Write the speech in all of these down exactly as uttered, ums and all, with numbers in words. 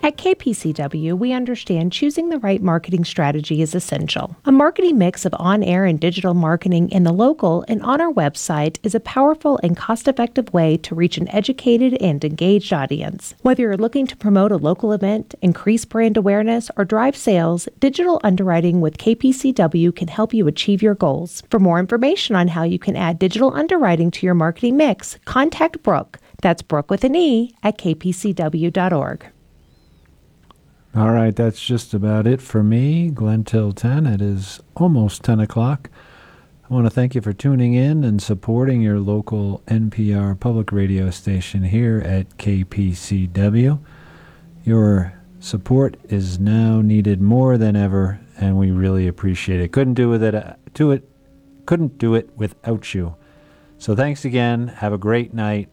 At K P C W, we understand choosing the right marketing strategy is essential. A marketing mix of on-air and digital marketing in the local and on our website is a powerful and cost-effective way to reach an educated and engaged audience. Whether you're looking to promote a local event, increase brand awareness, or drive sales, digital underwriting with K P C W can help you achieve your goals. For more information on how you can add digital underwriting to your marketing mix, contact Brooke. That's Brooke with an E at k p c w dot org. All right, that's just about it for me, Glenn Till ten. It is almost ten o'clock. I want to thank you for tuning in and supporting your local N P R public radio station here at K P C W. Your support is now needed more than ever, and we really appreciate it. Couldn't do it, uh, do it, couldn't do it without you. So thanks again. Have a great night.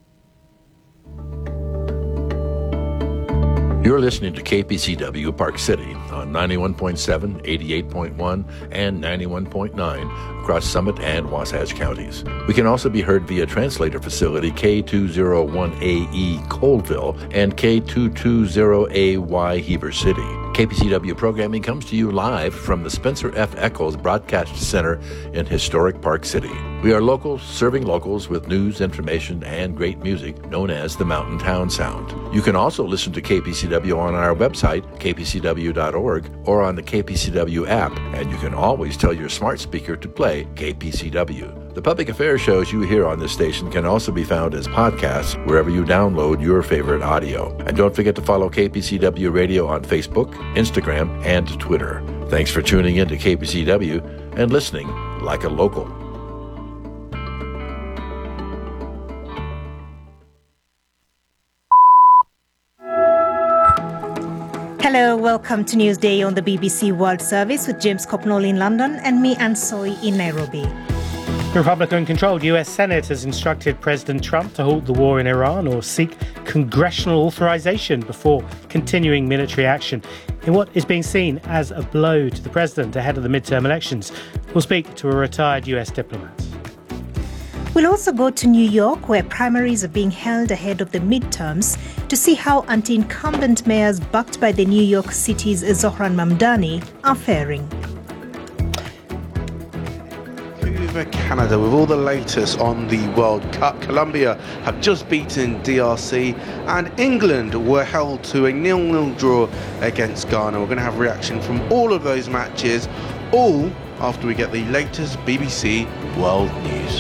You're listening to K P C W Park City on ninety-one point seven, eighty-eight point one, and ninety-one point nine across Summit and Wasatch counties. We can also be heard via translator facility K two oh one A E Coalville and K two twenty A Y Heber City. K P C W programming comes to you live from the Spencer F. Eccles Broadcast Center in historic Park City. We are local, serving locals with news, information, and great music known as the Mountain Town Sound. You can also listen to K P C W on our website, k p c w dot org, or on the K P C W app, and you can always tell your smart speaker to play K P C W. The public affairs shows you hear on this station can also be found as podcasts wherever you download your favorite audio. And don't forget to follow K P C W Radio on Facebook, Instagram, and Twitter. Thanks for tuning in to K P C W and listening like a local. Hello, welcome to Newsday on the B B C World Service with James Copnall in London and me, Anne Soy, in Nairobi. Republican-controlled U S Senate has instructed President Trump to halt the war in Iran or seek congressional authorization before continuing military action in what is being seen as a blow to the president ahead of the midterm elections. We'll speak to a retired U S diplomat. We'll also go to New York, where primaries are being held ahead of the midterms, to see how anti-incumbent mayors backed by the New York City's Zohran Mamdani are faring. Over Canada, with all the latest on the World Cup, Colombia have just beaten D R C, and England were held to a nil-nil draw against Ghana. We're going to have reaction from all of those matches, all after we get the latest B B C World News.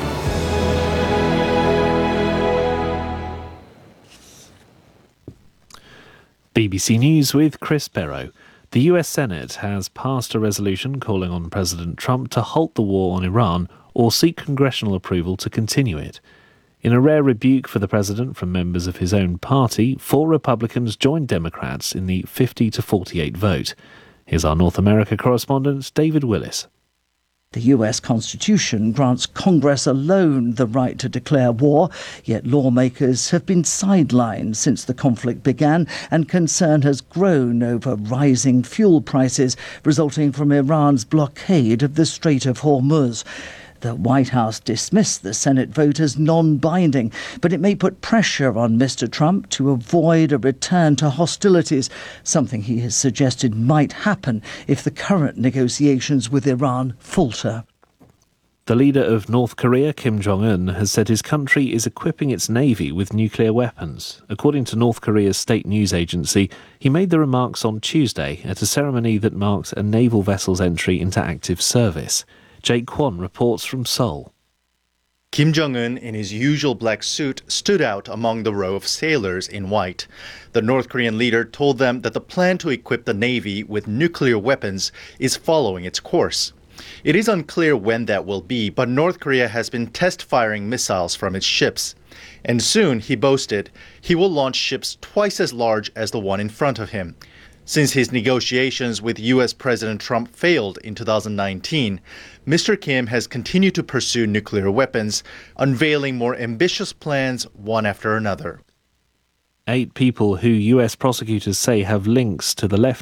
B B C News with Chris Barrow. The U S Senate has passed a resolution calling on President Trump to halt the war on Iran or seek congressional approval to continue it. In a rare rebuke for the president from members of his own party, four Republicans joined Democrats in the fifty to forty-eight vote. Here's our North America correspondent, David Willis. The U S Constitution grants Congress alone the right to declare war, yet lawmakers have been sidelined since the conflict began, and concern has grown over rising fuel prices resulting from Iran's blockade of the Strait of Hormuz. The White House dismissed the Senate vote as non-binding, but it may put pressure on Mister Trump to avoid a return to hostilities, something he has suggested might happen if the current negotiations with Iran falter. The leader of North Korea, Kim Jong-un, has said his country is equipping its navy with nuclear weapons. According to North Korea's state news agency, he made the remarks on Tuesday at a ceremony that marked a naval vessel's entry into active service. Jake Kwon reports from Seoul. Kim Jong-un, in his usual black suit, stood out among the row of sailors in white. The North Korean leader told them that the plan to equip the Navy with nuclear weapons is following its course. It is unclear when that will be, but North Korea has been test-firing missiles from its ships. And soon, he boasted, he will launch ships twice as large as the one in front of him. Since his negotiations with U S President Trump failed in two thousand nineteen, Mister Kim has continued to pursue nuclear weapons, unveiling more ambitious plans one after another. Eight people who U S prosecutors say have links to the left